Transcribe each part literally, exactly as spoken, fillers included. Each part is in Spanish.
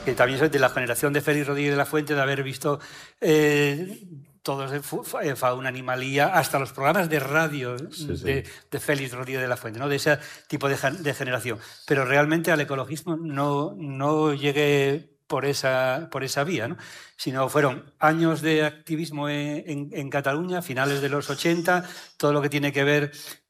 que también soy de la generación de Félix Rodríguez de la Fuente, de haber visto eh, todos de fauna, animalía, hasta los programas de radio sí, sí. De, de Félix Rodríguez de la Fuente, ¿no? De ese tipo de, de generación. Pero realmente al ecologismo no, no llegué por esa, por esa vía, ¿no? Sino fueron años de activismo en, en, en Cataluña, finales de los ochenta, todo lo que tiene que ver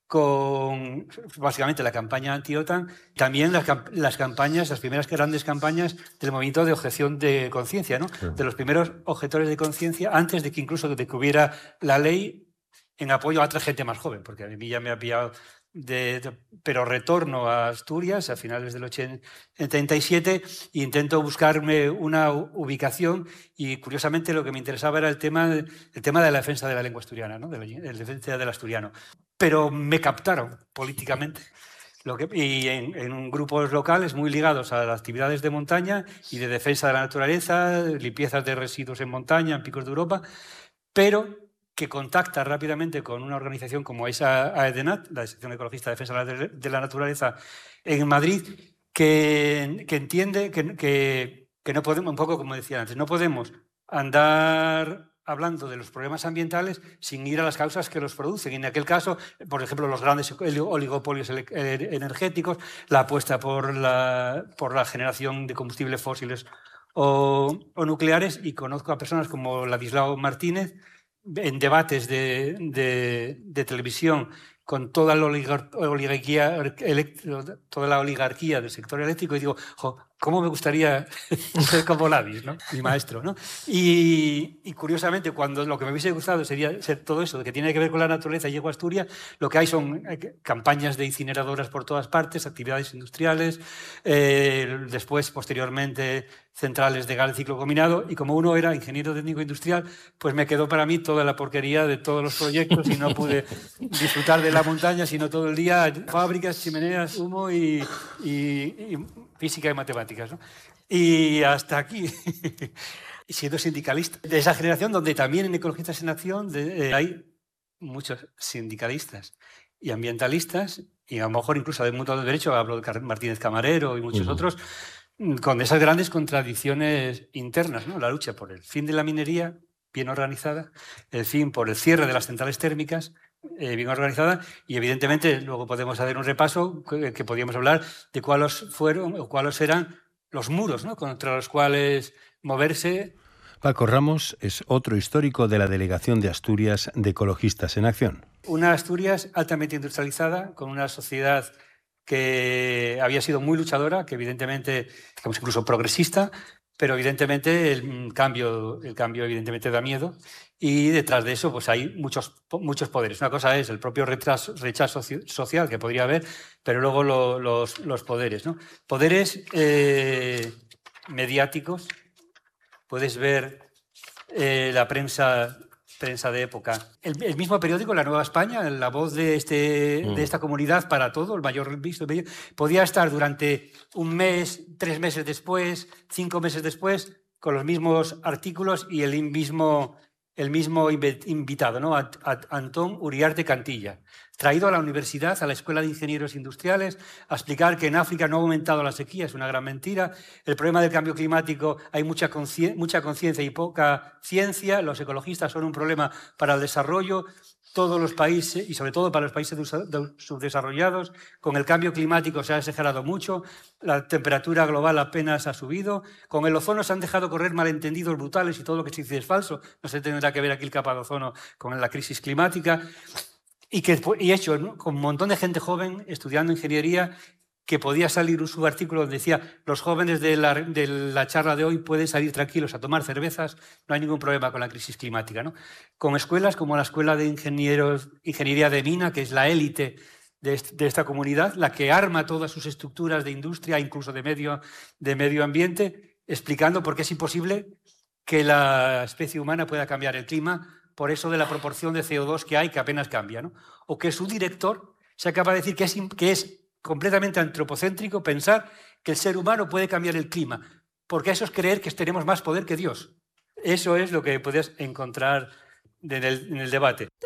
con básicamente la campaña anti-OTAN, también las, las campañas, las primeras grandes campañas del movimiento de objeción de conciencia, ¿no? Sí. De los primeros objetores de conciencia, antes de que incluso de que hubiera la ley en apoyo a otra gente más joven, porque a mí ya me ha pillado de, de, pero retorno a Asturias a finales del ochenta y siete e intento buscarme una ubicación, y curiosamente lo que me interesaba era el tema, el tema de la defensa de la lengua asturiana, ¿no? De la, la defensa del asturiano. Pero me captaron políticamente. Lo que, y en, en grupos locales muy ligados a las actividades de montaña y de defensa de la naturaleza, limpiezas de residuos en montaña, en picos de Europa, pero que contacta rápidamente con una organización como es AEDENAT, la Sección Ecologista de Defensa de la Naturaleza en Madrid, que, que entiende que, que, que no podemos, un poco como decía antes, no podemos andar hablando de los problemas ambientales sin ir a las causas que los producen. Y en aquel caso, por ejemplo, los grandes oligopolios energéticos, la apuesta por la, por la generación de combustibles fósiles o, o nucleares, y conozco a personas como Ladislao Martínez en debates de, de, de televisión con toda la oligarquía, toda la oligarquía del sector eléctrico, y digo, jo, ¿cómo me gustaría ser como Ladis, ¿no? Mi maestro, ¿no? Y, y curiosamente, cuando lo que me hubiese gustado sería ser todo eso, que tiene que ver con la naturaleza, y llego a Asturias, lo que hay son campañas de incineradoras por todas partes, actividades industriales, eh, después, posteriormente, centrales de gas de ciclo combinado, y como uno era ingeniero técnico industrial, pues me quedó para mí toda la porquería de todos los proyectos y no pude disfrutar de la montaña, sino todo el día fábricas, chimeneas, humo y, y, y física y matemáticas, ¿no? Y hasta aquí, siendo sindicalista. De esa generación donde también en Ecologistas en Acción de, eh, hay muchos sindicalistas y ambientalistas, y a lo mejor incluso del mundo del derecho, hablo de Martínez Camarero y muchos uh-huh. otros, con esas grandes contradicciones internas, ¿no? La lucha por el fin de la minería bien organizada, el fin por el cierre de las centrales térmicas eh, bien organizada, y evidentemente luego podemos hacer un repaso que, que podríamos hablar de cuáles fueron o cuáles eran los muros, ¿no? Contra los cuales moverse. Paco Ramos es otro histórico de la Delegación de Asturias de Ecologistas en Acción. Una Asturias altamente industrializada, con una sociedad que había sido muy luchadora, que evidentemente, digamos, incluso progresista, pero evidentemente el cambio, el cambio evidentemente da miedo, y detrás de eso pues hay muchos, muchos poderes. Una cosa es el propio rechazo, rechazo social que podría haber, pero luego lo, los, los poderes, ¿no? Poderes eh, mediáticos. Puedes ver eh, la prensa... prensa de época. El, el mismo periódico, La Nueva España, La Voz de, este, mm. de esta comunidad para todo, el mayor visto, podía estar durante un mes, tres meses después, cinco meses después, con los mismos artículos y el mismo, el mismo invitado, ¿no? A, a Antón Uriarte Cantilla, traído a la universidad, a la Escuela de Ingenieros Industriales, a explicar que en África no ha aumentado la sequía, es una gran mentira. El problema del cambio climático, hay mucha conciencia y poca ciencia. Los ecologistas son un problema para el desarrollo. Todos los países, y sobre todo para los países subdesarrollados, con el cambio climático se ha exagerado mucho, la temperatura global apenas ha subido, con el ozono se han dejado correr malentendidos brutales y todo lo que se dice es falso. No se tendrá que ver aquí el capa de ozono con la crisis climática. Y, que, y hecho, ¿no? Con un montón de gente joven estudiando ingeniería, que podía salir un subartículo donde decía: los jóvenes de la, de la charla de hoy pueden salir tranquilos a tomar cervezas, no hay ningún problema con la crisis climática, ¿no? Con escuelas como la Escuela de Ingenieros, Ingeniería de Mina, que es la élite de, este, de esta comunidad, la que arma todas sus estructuras de industria, incluso de medio, de medio ambiente, explicando por qué es imposible que la especie humana pueda cambiar el clima por eso de la proporción de C O dos que hay, que apenas cambia, ¿no? O que su director se acaba de decir que es, que es completamente antropocéntrico pensar que el ser humano puede cambiar el clima, porque eso es creer que tenemos más poder que Dios. Eso es lo que puedes encontrar en el, en el debate.